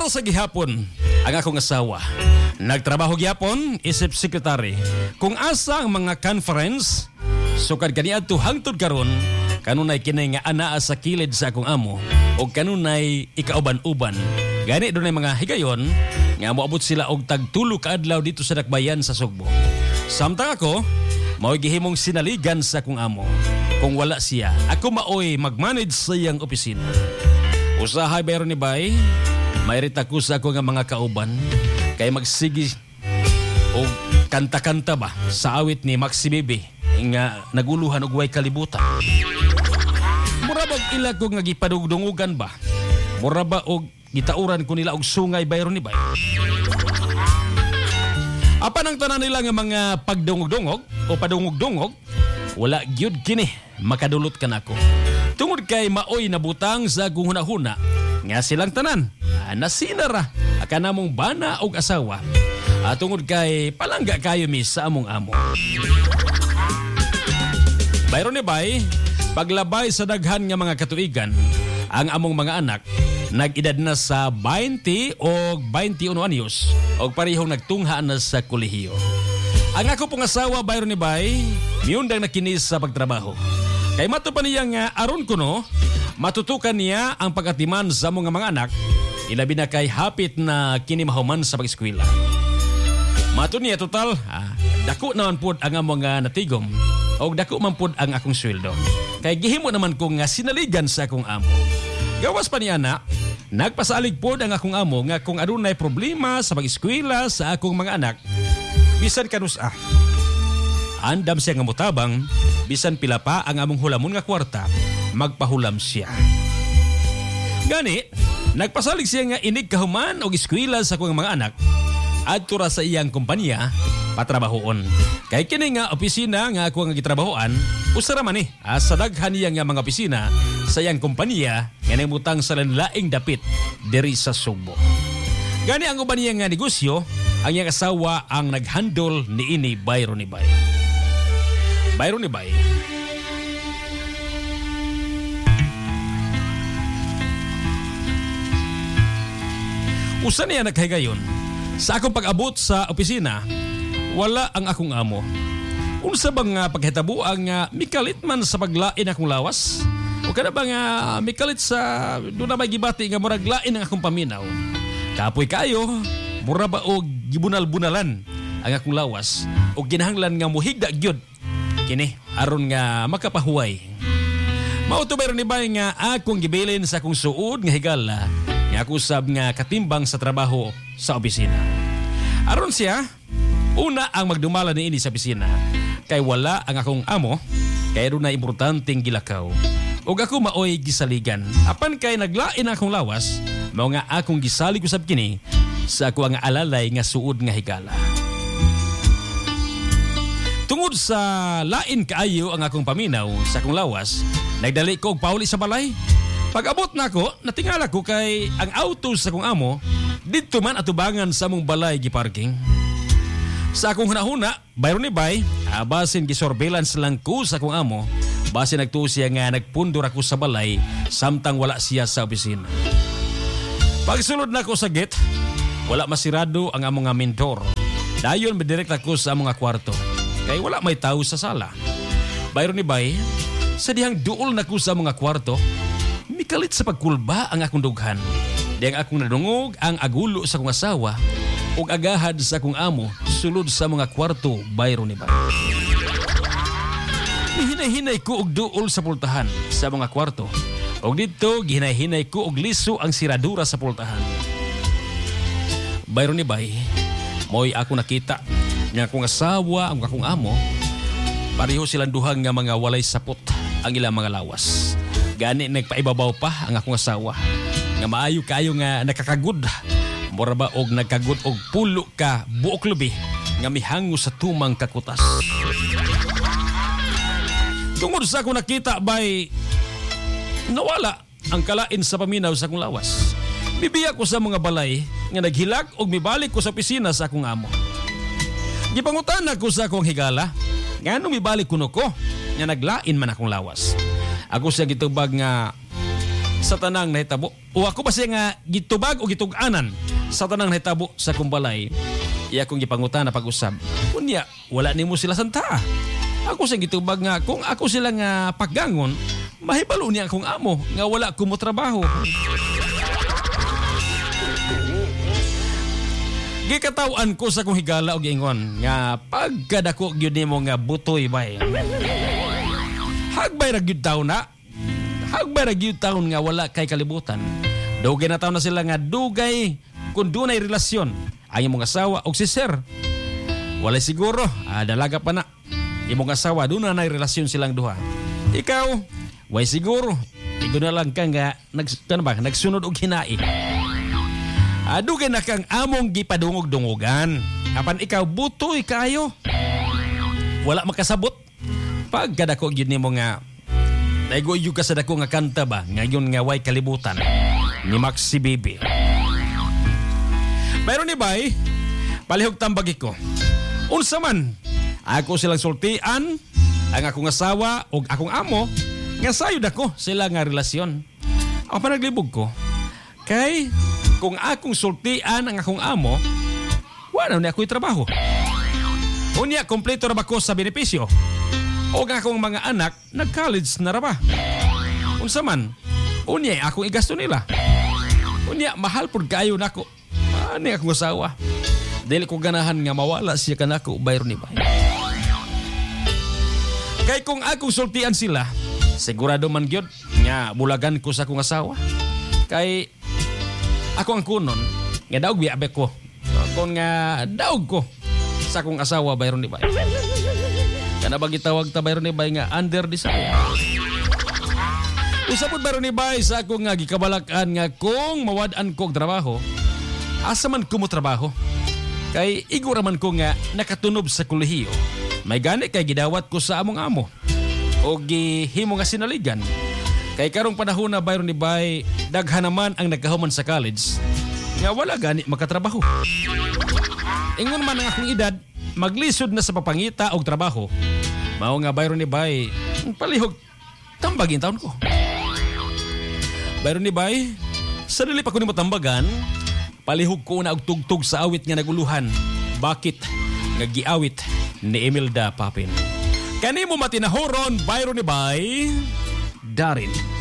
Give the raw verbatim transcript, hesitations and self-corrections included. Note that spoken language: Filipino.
sa gihapon ang akong asawa. Nagtrabaho gihapon isip sekretary. Kung asa ang mga conference, sukad kaniadto hangtod karon, kanunay kini nga anaa sa kilid sa akong amo o kanunay ikauban-uban. Gani dunay mga higayon nga moabot sila og tagtulo ka adlaw dito sa Dakbayan sa Sugbo. Samtang ako mao'y gihimong sinaligan sa akong amo. Kung wala siya, ako mao'y mag-manage sa iyang opisina. Usahay bayro ni bay, mairita ko sa ako nga mga kauban kay magsigi o kanta-kanta ba sa awit ni Maxi Bebe nga naguluhan og way kalibutan. Mura ba ila ko nga gipadugdungugan ba? Mura ba og gitauran ko nila og sungay bayro ni bay? Apan ang tanan nila nga mga pagdungog-dungog o padungog-dungog, wala gyud kini makadulot kan ako. Tungod kay maoy nabutang sa akong hunahuna nga silang tanan ah, nasinara aka namong bana og asawa. Ah, tungod kay palangga kayo mi sa among amo. Bayron ni bay, paglabay sa daghan nga mga katuigan, ang among mga anak nag-edad na sa twenty o twenty-one anyos o parehong nagtungha na sa kolehiyo. Ang ako pong asawa, bayron ni bay, miyundang nakinis sa pagtrabaho. Kay mato pa niya nga aron kuno, matutukan niya ang pagatiman sa mga mga anak, ilabi na kay hapit na kinimahuman sa pag-eskwela. Mato niya total, ah, dako naman po ang among nga natigom o dako man po ang akong sweldo. Kay gihimo naman ko nga sinaligan sa akong amo. Gawas pa niya na, nagpasalig po ang akong amo nga kung adunay problema sa pag-eskwela sa akong mga anak, bisan kanus ah. Andam siya nga mutabang, bisan pila pa ang among hulamon nga kwarta, magpahulam siya. Gani, nagpasalig siya nga inig kahuman og eskwela sa akong mga anak, adto ra sa iyang kompanya, patrabahoon. Kay kini nga opisina nga ako nga gitrabahoan, usara man eh, sa daghan niya nga mga opisina sa iyang kompanya nga nimutang sa laing dapit diri sa Sugbo. Gani ang uban niya nga negosyo, ang iyang asawa ang naghandle ni ini bayro ni bay. Bayro ni bay. Usa niya naghigayon, sa akong pag-abot sa opisina, wala ang akong amo. Unsa bang uh, paghitabuang nga uh, mikalit man sa paglain akong lawas? O kada bang uh, mikalit sa doon na may gibati nga murag lain ang akong paminaw? Kapoy kayo, mura ba o gibunal-bunalan ang akong lawas o ginahanglan nga muhigda gyud kini aron nga makapahuway. Mauto bayron ni bay nga akong gibilin sa akong suod nga higala nga ako sab nga katimbang sa trabaho sa opisina. Aron siya una ang magdumala ni ini sa opisina kay wala ang akong amo kay ro na importanteng gilakaw. Ug ako maoy gisaligan. Apan kay naglain akong lawas, mao nga akong gisalig usab kini sa ako ang alalay nga suod nga higala. Tungod sa lain kaayo ang akong paminaw sa akong lawas, nagdali ko og pauli sa balay. Pag-abot na ako, natingala ko kay ang auto sa akong amo didto man atubangan sa among balay giparking. Sa akong hunahuna, bayron ni bay, ah, basin gisurveillance lang ko sa akong amo, basin nagtuo siya nga nagpundor ako sa balay samtang wala siya sa opisina. Pagsulod na ako sa gate, wala masirado ang among nga mentor. Dayon madirect ako sa among nga kwarto. Kay wala may tao sa sala. Bayron ni bay, sa dihang duol na ko sa mga kwarto, mikalit sa pagkulba ang akong dughan. Diyang akong nadungog ang agulo sa akong asawa ug agahad sa akong amo sulod sa mga kwarto, bayron ni bay. Hinay-hinay ko og duol sa pultahan sa mga kwarto. Og dito, gihinay-hinay ko og liso ang siradura sa pultahan. Bayron ni bay, mo'y ako nakita nga akong asawa, ang akong amo, pareho silang duhang nga mga walay sapot ang ilang mga lawas. Gani nagpaibabaw pa ang akong asawa. Nga maayo kayo nga nakakagud. Mura ba og nagkagud og pulo ka buok lubi nga mihango sa tumang kakutas. Tungod sa akong nakita bay, nawala ang kalain sa paminaw sa akong lawas. Bibiya ko sa mga balay nga naghilak og mibalik ko sa opisina sa akong amo. Gipangutan ako sa akong higala, ngano mibalik kuno ko, nga naglain man akong lawas. Ako siya gitubag nga sa tanang nahitabo. O ako ba siya nga gitubag o gituganan sa tanang nahitabo sa kumbalay. Iya kong gipangutan na pag-usab. Kunya, wala nimo sila santa. Ako sa gitubag nga, kung ako sila nga paggangon, mahibalo niya akong amo nga wala ko mo trabaho. Gikatawan ko sa kong higala og ingon nga pagkadako gyud nimo nga butoy bay. Hagbay ra gyud taon na. Hagbay ra gyud taon nga wala kay kalibutan. Dugay na taon na sila nga dugay kung dunay relasyon ang imong asawa og si sir. Walay siguro, ah, dalaga pa na. Imong asawa doon na nay relasyon silang duha. Ikaw, way siguro. Igo na lang ka nga nag, ano ba, nagsunod og hinai. Adugay na kang among gipadungog-dungogan. Apan ikaw butoy kayo. Wala makasabot. Pagkadako gyud nimo nga naigoyo ka sa dako nga kanta ba ngayon nga way kalibutan ni Maxi Bibi. Pero ni bay, palihog tambagi ko. Unsa man, ako silang sultian, ang akong asawa o akong amo, nga sayod ako sila nga relasyon. Ang panaglibog ko, kay kung akong sultian ang akong amo, wala na ako'y trabaho. Unya, kompleto na ba ko sa benepisyo? O ang akong mga anak, nag-college na ra ba? Unsa man, unya, akong igasto nila. Unya, mahal pud kayo nako. Ano akong asawa? Dili ko ganahan nga mawala siya kanako bayro ni bay. Kay kung akong sultian sila, sigurado man gyud nga bulagan ko sa akong asawa. Kay ako ang kunon nga daog biabe ko. Kung nga daog ko sa akong asawa bayro ni bay. Kana ba gitawag ta bayro ni bay nga under desire. Usapod bayro ni bay sa akong nga gikabalakan nga kung mawad-an ko og trabaho. Asa man ko mo trabaho? Kay igura man ko nga nakatunob sa kolehiyo. May gani kay gidawat ko sa among amo. O gihimo nga sinaligan. Kay karong panahon na bayron ni bay, daghan naman ang nagkahuman sa college. Nga wala gani makatrabaho. Ingon man ang akong edad, maglisod na sa papangita og trabaho. Mao nga bayron ni bay, palihog tambagin taon ko. Bayron ni bay, sa dili pa ko nimo tambagan, palihog ko na og tugtog sa awit nga naguluhan. Bakit nga giawit ni Imelda Papin? Kanimo matinahoron bayro ni bay, Darin.